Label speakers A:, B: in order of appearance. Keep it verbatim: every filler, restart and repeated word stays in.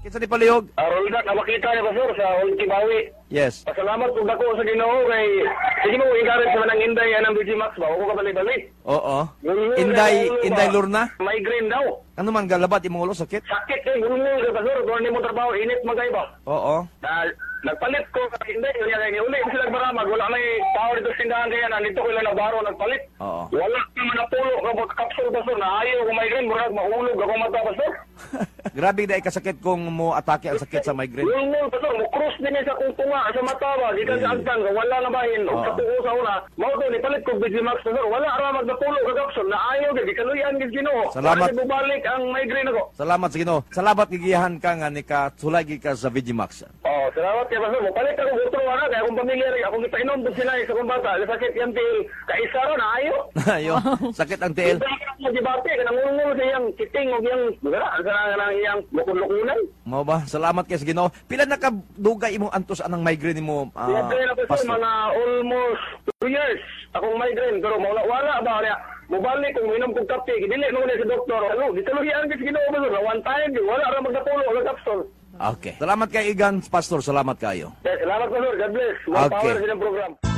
A: Kinsa ni palihog?
B: Arolda, nakakita niya Pastor sa Ultimawi.
A: Yes.
B: Pasalamat kung dako sa Ginoo kay sige mo encourage sa manang Inday anang Digimax ba ako ka balik-balik.
A: Oo. Inday, Inday Lorna?
B: Migraine daw.
A: Ano man galabat imong ulo sakit?
B: Sakit kay gulungol ka Pastor, kung mo trabaho init magay ba.
A: Oo.
B: Na, nagpalit ko kay Inday, kanya kay uli sila maramag, wala may tao dito sa tindahan kaya nandito ko lang nagbaro nagpalit.
A: Oo.
B: Wala ka man napulo ka pag capsule Pastor, na ayaw ko migraine, murag mahulog ako mata Pastor.
A: Grabe dai kasakit kung mo atake ang sakit sa migraine.
B: Gulungol Pastor, mo cross din sa kung tunga sa mata ba, di ka sa agtan, wala na bahin, o sa tuko sa una, mao to ni palit ko Digimax Pastor, wala ramag napulo ka capsule, na ayaw di kaluyan gid Ginoo.
A: Salamat.
B: Kasi bubalik ang migraine ako.
A: Salamat sa Ginoo. Salamat gigiyahan ka nga ni ka sulagi ka sa Digimax.
B: Oh, salamat kay Pastor. Palit ako gutro ana kay akong pamilya rin akong ipainom pud sila sa kong bata. Sakit yan til kaisa ra na ayo.
A: Ayo, sakit ang tiil.
B: Mo dibate kanang ngungol sa iyang kiting o iyang gara sa nang iyang lukon-lukunan.
A: Mao ba? Salamat kay sa Ginoo. Pila na ka dugay imong antos anang migraine mo? Uh,
B: Kaya kaya na Pastor, mga almost two years akong migraine pero wala wala ba niya. Mubalik kung minom kong kape, dili mo ni sa doktor. Ano, ditaluhian kay Ginoo ba na one time di wala ra magdapulo ang capsule.
A: Okay. Salamat kay Igan, Pastor. Salamat kayo.
B: Salamat Pastor. God bless. More
A: Okay.
B: power sa inyong program.